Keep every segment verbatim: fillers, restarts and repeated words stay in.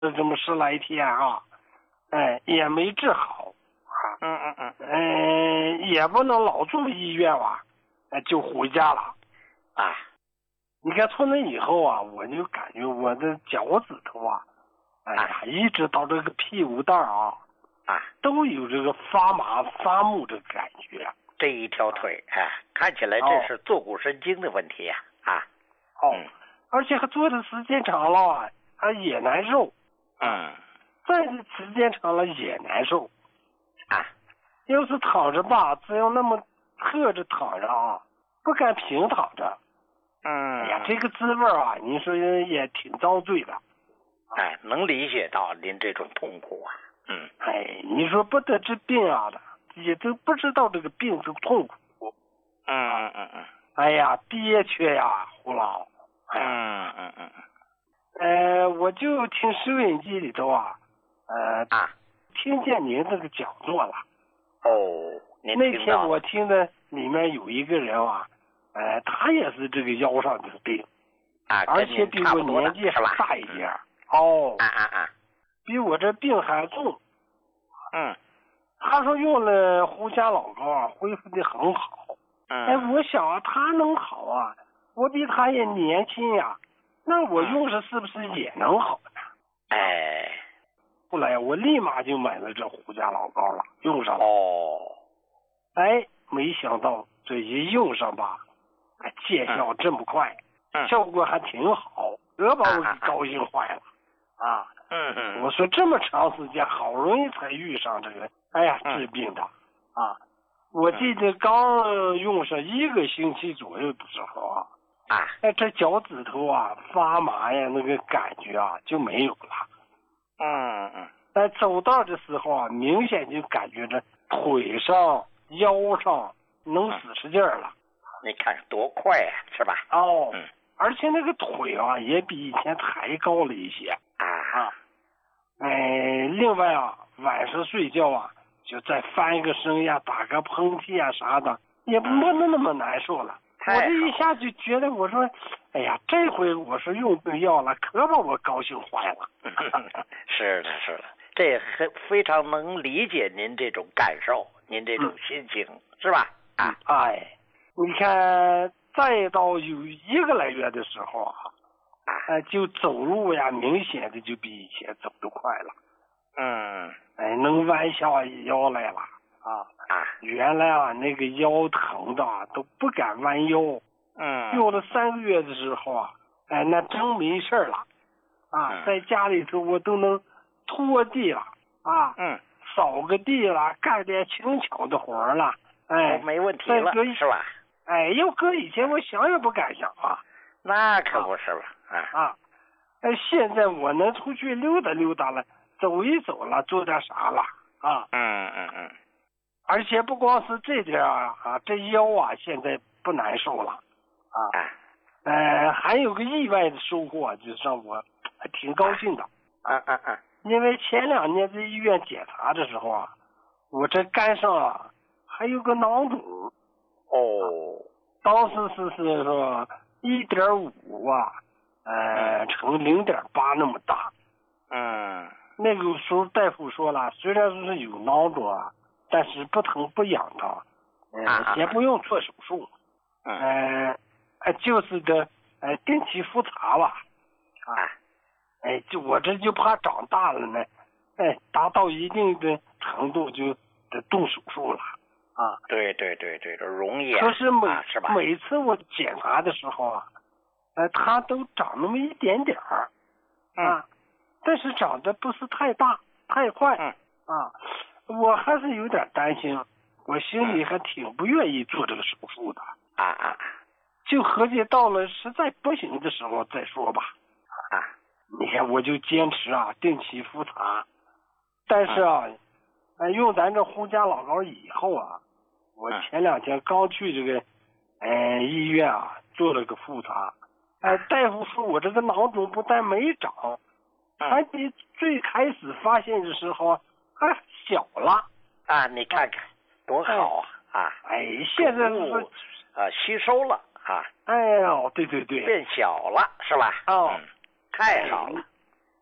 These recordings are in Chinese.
这这么十来天啊，哎，也没治好啊。 嗯嗯嗯， 嗯，也不能老住医院吧，哎，就回家了。 啊， 你看从那以后啊，我就感觉我的脚趾头啊，哎呀，一直到这个屁股蛋啊， 啊， 都有这个发麻发木的感觉。 这一条腿，哎、啊，看起来这是坐骨神经的问题呀、啊，啊， 哦，嗯、而且还坐的时间长了啊，还也难受。 嗯， 站的时间长了也难受。 啊， 要是躺着吧，只要那么侧着躺着啊，不敢平躺着。 嗯， 哎呀，这个滋味啊，你说也挺遭罪的。 哎，能理解到您这种痛苦啊。嗯， 哎，你说不得治病啊的，也都不知道这个病是痛苦。 嗯嗯嗯嗯。 哎呀，憋屈呀，胡老。 嗯嗯嗯嗯。 呃，我就听收音机里头啊，呃啊， 听见您这个讲座了。 哦，您那天听到我听的里面有一个人啊，呃，他也是这个腰上的病， 啊， 而且比我年纪还大一点。哦， 啊啊啊， 比我这病还重。 嗯， 他说用了胡家老膏啊，恢复的很好。 嗯， 哎，我想啊，他能好啊，我比他也年轻呀，那我用上是不是也能好呢？ 哎， 后来我立马就买了这胡家老膏了，用上了。 哦， 哎，没想到这一用上吧，哎，见效这么快， 嗯， 效果还挺好，可把我给高兴坏了啊！ 嗯嗯， 我说这么长时间，好容易才遇上这个，哎呀，治病的啊！我记得刚用上一个星期左右的时候啊， 啊， 哎，这脚趾头啊发麻呀，那个感觉啊就没有了。 嗯嗯， 在走道的时候啊，明显就感觉这腿上、腰上能使使劲儿了。 你看多快呀、啊，是吧？ 哦， 嗯， 而且那个腿啊也比以前抬高了一些啊啊， 哎，另外啊，晚上睡觉啊，就再翻个身呀，打个喷嚏啊啥的，也不没那么难受了。我这一下就觉得，我说，哎呀，这回我是用对药了，可把我高兴坏了。 是的，是的，这很非常能理解您这种感受，您这种心情、嗯、是吧？啊， 哎，你看，再到有一个来月的时候啊，哎，就走路呀，明显的就比以前走得快了。 嗯， 哎，能弯下腰来了。啊啊！ 原来啊，那个腰疼的都不敢弯腰。 嗯。 用了三个月的时候啊，哎，那真没事了。啊， 嗯、 在家里头我都能拖地了啊， 嗯， 扫个地了，干点轻巧的活了，哎， 没问题了，是吧？ 哎，要搁以前我想也不敢想啊。 那可不是了啊啊！哎，现在我能出去溜达溜达了，走一走了，做点啥了啊？ 嗯嗯嗯。 而且不光是这点啊，啊，这腰啊现在不难受了，啊，呃，还有个意外的收获，就是让我还挺高兴的， 啊啊啊！ 因为前两年在医院检查的时候啊，我这肝上啊还有个囊肿， 哦， 当时是是说一点五啊，呃，乘零点八那么大， 嗯， 那个时候大夫说了，虽然说是有囊肿啊。但是不疼不痒的，呃、啊，也不用做手术，嗯，呃，就是的，呃，定期复查吧，啊，哎，就我这就怕长大了呢，哎，达到一定的程度就得动手术了，啊， 对对对对，这容易啊， 可是每、 啊、是吧？ 每次我检查的时候啊，呃，它都长那么一点点儿，啊， 嗯、 但是长得不是太大太快， 嗯啊。我还是有点担心，我心里还挺不愿意做这个手术的啊啊！ 就合计到了实在不行的时候再说吧啊！ 你看我就坚持啊，定期复查。但是啊，哎、嗯，用咱这胡家老膏以后啊，我前两天刚去这个，呃，医院啊做了个复查，哎、呃，大夫说我这个囊肿不但没长，还比最开始发现的时候。还小了啊！你看看多好啊！哎、啊！ 哎，现在是啊吸收了啊！ 哎呦，对对对， 变小了是吧？ 哦、 嗯，太好了！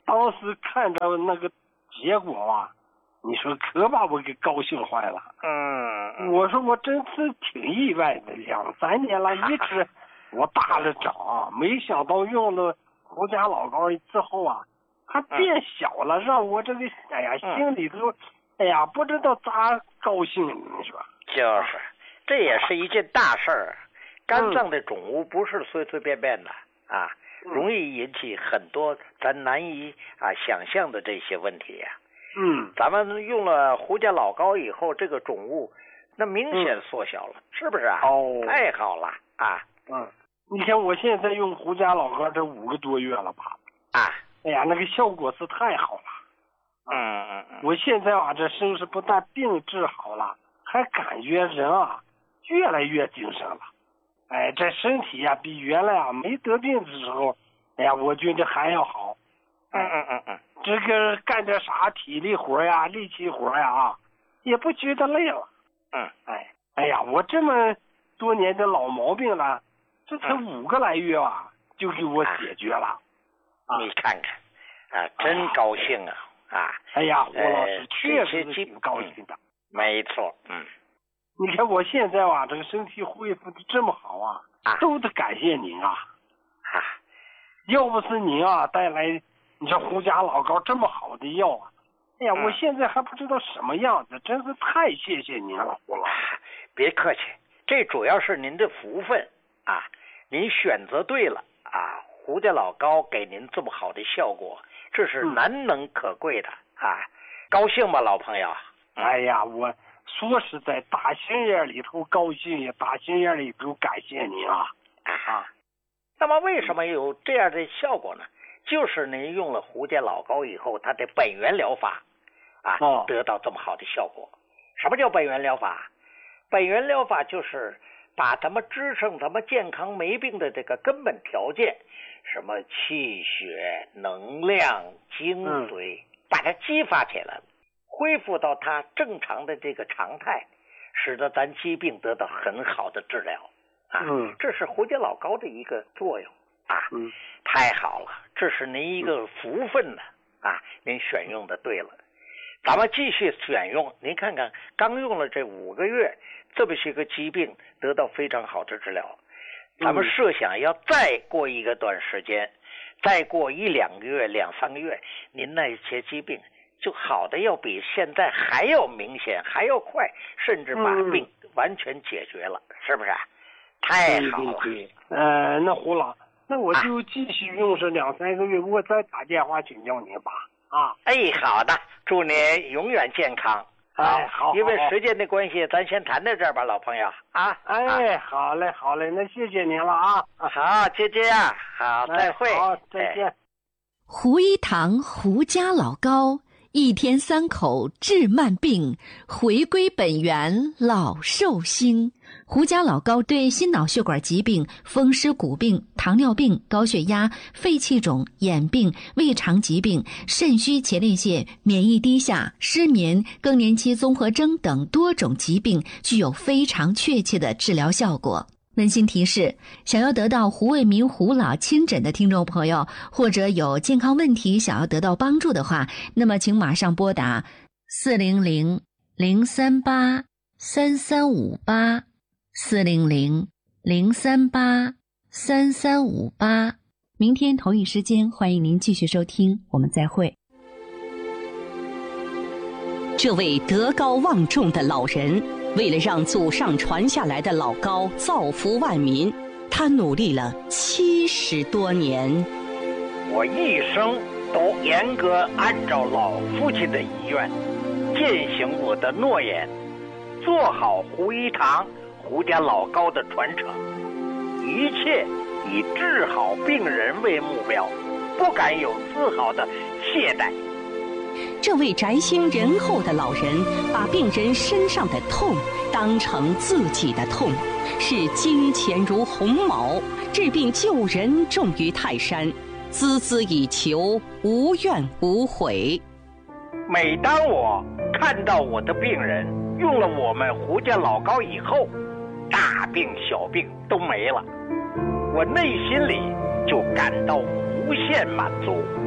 当时看着那个结果啊，你说可把我给高兴坏了。 嗯， 我说我真是挺意外的，两三年了，一直我打了仗，没想到用了胡家老膏之后啊，它变小了，让我这个哎呀心里头，哎呀不知道咋高兴，你说？ 就是，这也是一件大事儿。肝脏的肿物不是随随便便的啊，容易引起很多咱难以啊想象的这些问题呀、啊。 嗯， 咱们用了胡家老膏以后，这个肿物那明显缩小了，嗯、是不是啊？ 哦， 太好了啊！ 嗯，你看我现在用胡家老膏这五个多月了吧？ 啊， 哎呀，那个效果是太好了。 嗯嗯嗯， 我现在啊，这身是不但病治好了，还感觉人啊越来越精神了。哎，这身体呀、啊，比原来啊没得病的时候，哎呀，我觉得还要好。 嗯嗯嗯嗯， 这个干点啥体力活呀、力气活呀啊，也不觉得累了。 嗯， 哎，哎呀，我这么多年的老毛病了，这才五个来月啊，就给我解决了。 啊、你看看，啊，真高兴啊！啊， 哎呀，胡老师、呃、确实是挺高兴的。 嗯、没错，嗯。 你看我现在啊，这个身体恢复的这么好啊， 啊都得感谢您啊！ 啊， 要不是您啊带来，你这胡家老膏这么好的药啊，哎呀， 嗯、 我现在还不知道什么样子，真是太谢谢您了，胡老师。 别客气，这主要是您的福分啊，您选择对了啊，胡家老膏给您这么好的效果，这是难能可贵的、嗯、啊！高兴吧，老朋友？ 嗯、哎呀，我。说实在，打心眼里头高兴，也打心眼里头感谢您啊啊！那么为什么有这样的效果呢？就是您用了胡家老膏以后，它的本源疗法啊， 哦、 得到这么好的效果。什么叫本源疗法？本源疗法就是把咱们支撑咱们健康没病的这个根本条件，什么气血、能量、精髓，嗯、把它激发起来了。恢复到它正常的这个常态，使得咱疾病得到很好的治疗啊！ 嗯， 这是胡家老膏的一个作用啊！ 嗯， 太好了，这是您一个福分呢啊！您选用的对了，咱们继续选用。您看看，刚用了这五个月，这么些个疾病得到非常好的治疗。咱们设想要再过一个短时间，再过一两个月、两三个月，您那些疾病就好的要比现在还要明显，还要快，甚至把病完全解决了，嗯、是不是？太好了。 对对对呃，那胡老，那我就继续用上两三个月，啊、我再打电话请教您吧。啊， 哎，好的，祝您永远健康。 哎，好， 因为时间的关系，咱先谈到这儿吧，老朋友啊。 哎，啊、好嘞，好嘞，那谢谢您了啊。 好，就这样，好，再会。 哎、好，再见。 哎、 胡一堂胡家老膏。一天三口治慢病，回归本源老寿星。胡家老膏对心脑血管疾病、风湿骨病、糖尿病、高血压、肺气肿、眼病、胃肠疾病、肾虚前列腺、免疫低下、失眠、更年期综合征等多种疾病具有非常确切的治疗效果。温馨提示，想要得到胡卫民胡老亲诊的听众朋友，或者有健康问题想要得到帮助的话，那么请马上拨打四零零零三八三三五八四零零零三八三三五八。明天同一时间，欢迎您继续收听，我们再会。 这位德高望重的老人，为了让祖上传下来的老膏造福万民，他努力了七十多年。 我一生都严格按照老父亲的遗愿，践行我的诺言，做好胡一堂胡家老膏的传承，一切以治好病人为目标，不敢有丝毫的懈怠。 这位宅心仁厚的老人，把病人身上的痛当成自己的痛，视金钱如鸿毛，治病救人重于泰山，孜孜以求，无怨无悔。 每当我看到我的病人用了我们胡家老膏以后，大病小病都没了，我内心里就感到无限满足，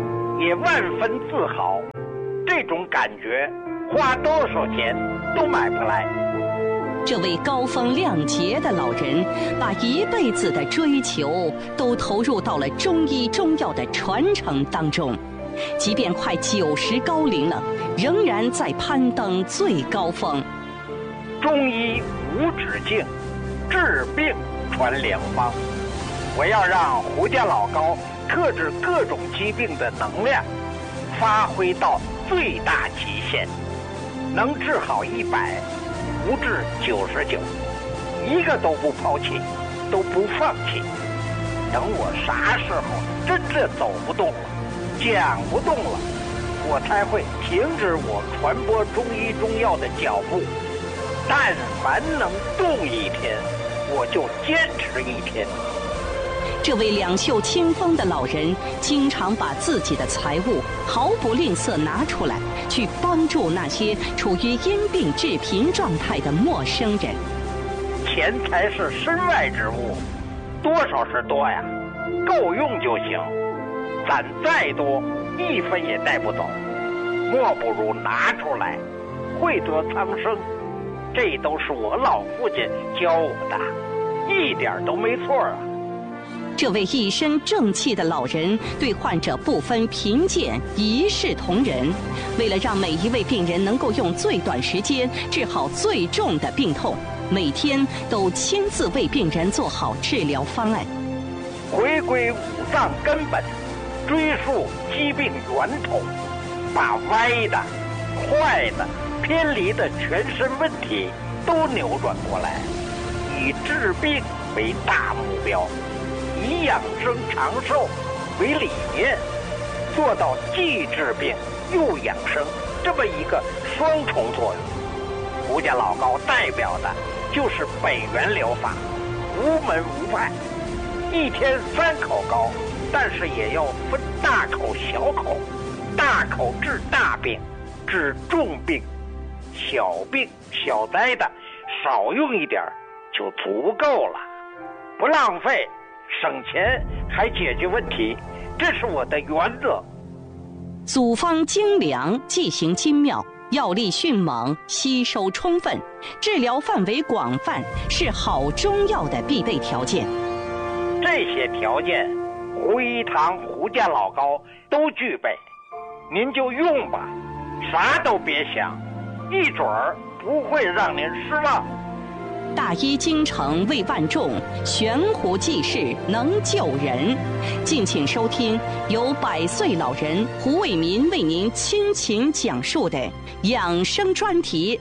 也万分自豪。这种感觉花多少钱都买不来。 这位高风亮节的老人，把一辈子的追求都投入到了中医中药的传承当中，即便快九十高龄了，仍然在攀登最高峰。 中医无止境，治病传良方。我要让胡家老高克制各种疾病的能量发挥到最大极限，能治好一百，不治九十九，一个都不抛弃，都不放弃。等我啥时候真正走不动了，讲不动了，我才会停止我传播中医中药的脚步。但凡能动一天，我就坚持一天。 这位两袖清风的老人，经常把自己的财物毫不吝啬拿出来，去帮助那些处于因病致贫状态的陌生人。 钱财是身外之物，多少是多呀，够用就行。攒再多，一分也带不走，莫不如拿出来，惠泽苍生。这都是我老父亲教我的，一点都没错啊。 这位一身正气的老人对患者不分贫贱，一视同仁。为了让每一位病人能够用最短时间治好最重的病痛，每天都亲自为病人做好治疗方案。 回归五脏根本，追溯疾病源头，把歪的、坏的、偏离的全身问题都扭转过来，以治病为大目标，以养生长寿为理念，做到既治病又养生这么一个双重作用。胡家老高代表的就是北元疗法，无门无派，一天三口膏，但是也要分大口小口，大口治大病，治重病，小病小灾的少用一点就足够了，不浪费，省钱还解决问题，这是我的原则。 组方精良，剂型精妙，药力迅猛，吸收充分，治疗范围广泛，是好中药的必备条件。 这些条件，胡一堂胡家老高都具备，您就用吧，啥都别想，一准儿不会让您失望。 大医精诚为万众，悬壶济世能救人。敬请收听由百岁老人胡卫民为您倾情讲述的养生专题。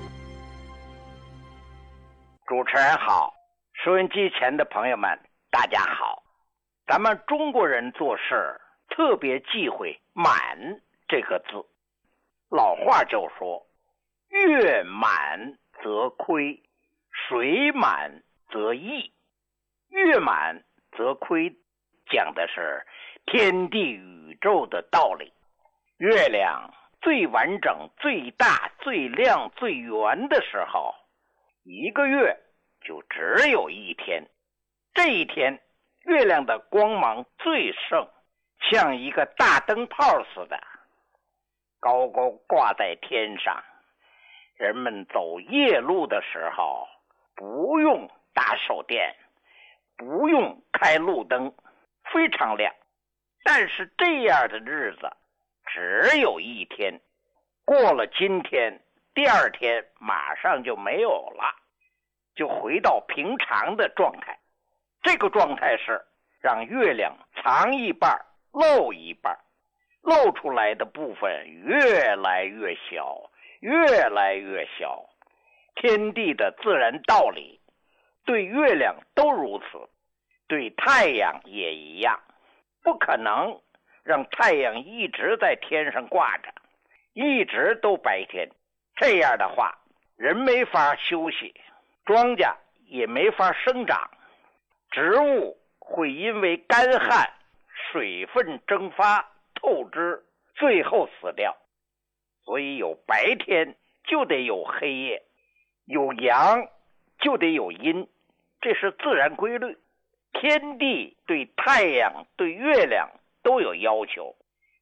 主持人好，收音机前的朋友们大家好。咱们中国人做事特别忌讳满这个字，老话就说月满则亏，水满则溢。月满则亏讲的是天地宇宙的道理。月亮最完整、最大、最亮、最圆的时候，一个月就只有一天。这一天月亮的光芒最盛，像一个大灯泡似的，高高挂在天上。人们走夜路的时候，不用打手电，不用开路灯，非常亮。但是这样的日子只有一天，过了今天，第二天马上就没有了，就回到平常的状态。这个状态是让月亮藏一半露一半，露出来的部分越来越小，越来越小。天地的自然道理对月亮都如此，对太阳也一样，不可能让太阳一直在天上挂着，一直都白天。这样的话，人没法休息，庄稼也没法生长，植物会因为干旱、水分蒸发透支，最后死掉。所以有白天就得有黑夜，有阳就得有阴，这是自然规律。天地对太阳对月亮都有要求，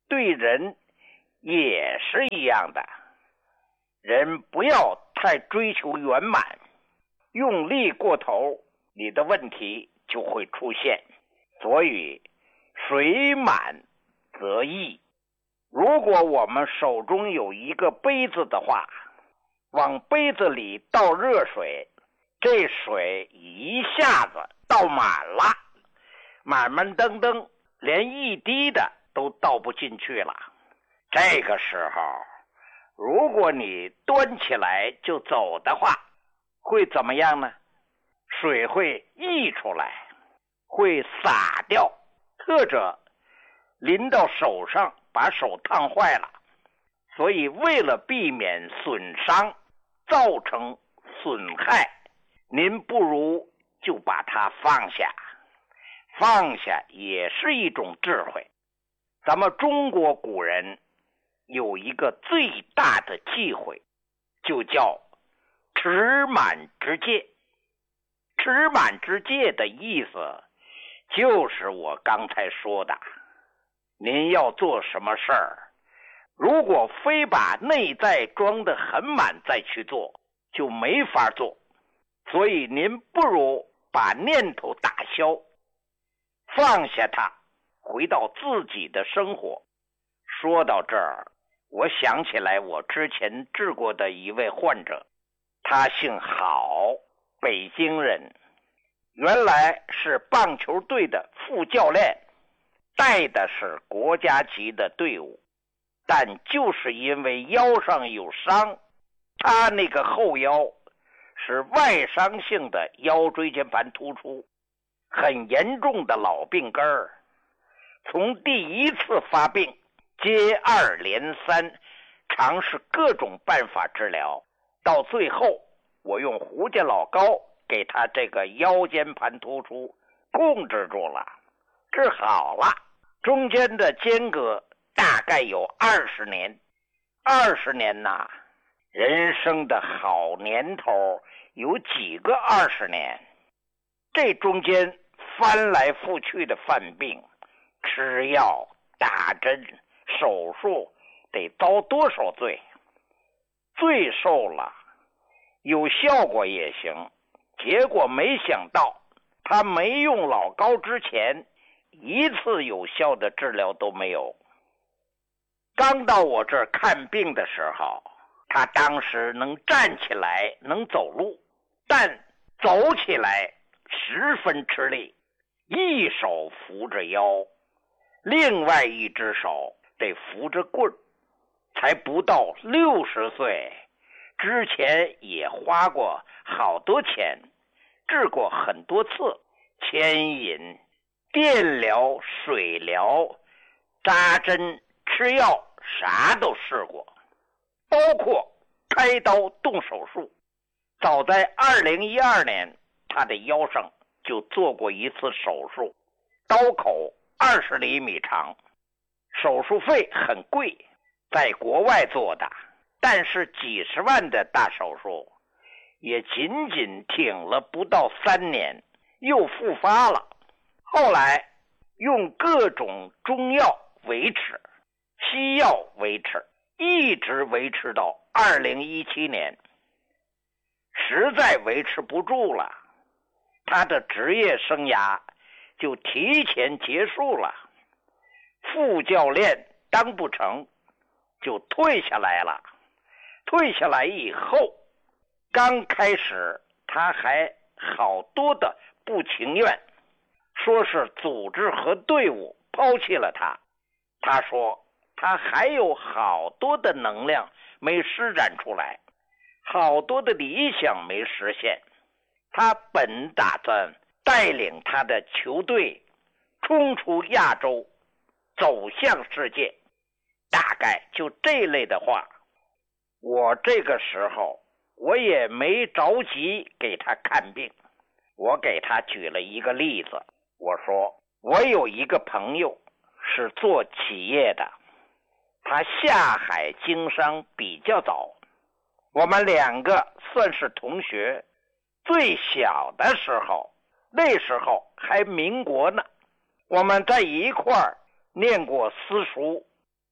对人也是一样的。人不要太追求圆满，用力过头，你的问题就会出现。所以水满则溢。如果我们手中有一个杯子的话，往杯子里倒热水，这水一下子倒满了，满满登登，连一滴的都倒不进去了。这个时候，如果你端起来就走的话，会怎么样呢？水会溢出来，会洒掉，或者淋到手上，把手烫坏了。所以为了避免损伤，造成损害，您不如就把它放下。放下也是一种智慧。咱们中国古人有一个最大的忌讳，就叫持满之戒。持满之戒的意思就是我刚才说的，您要做什么事儿，如果非把内在装得很满再去做，就没法做。所以您不如把念头打消，放下它，回到自己的生活。说到这儿，我想起来我之前治过的一位患者，他姓郝，北京人，原来是棒球队的副教练，带的是国家级的队伍，但就是因为腰上有伤，他那个后腰是外伤性的腰椎间盘突出，很严重的老病根儿。从第一次发病接二连三，尝试各种办法治疗，到最后我用胡家老膏给他这个腰间盘突出控制住了，治好了。中间的间隔大概有二十年，二十年呐，人生的好年头有几个二十年？这中间翻来覆去的犯病，吃药、打针、手术，得遭多少罪？罪受了，有效果也行，结果没想到他没用老膏之前，一次有效的治疗都没有。刚到我这儿看病的时候，他当时能站起来，能走路，但走起来十分吃力，一手扶着腰，另外一只手得扶着棍儿。才不到六十岁，之前也花过好多钱，治过很多次，牵引、电疗、水疗、扎针、吃药，啥都试过，包括开刀动手术。早在二零一二年，他的腰上就做过一次手术，刀口二十厘米长，手术费很贵，在国外做的，但是几十万的大手术，也仅仅挺了不到三年，又复发了。后来用各种中药维持，西药维持，一直维持到二零一七年，实在维持不住了，他的职业生涯就提前结束了。副教练当不成，就退下来了。退下来以后，刚开始他还好多的不情愿，说是组织和队伍抛弃了他。他说他还有好多的能量没施展出来，好多的理想没实现。他本打算带领他的球队冲出亚洲，走向世界，大概就这类的话。我这个时候我也没着急给他看病，我给他举了一个例子。我说我有一个朋友是做企业的，他下海经商比较早，我们两个算是同学。最小的时候，那时候还民国呢，我们在一块儿念过私塾，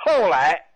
后来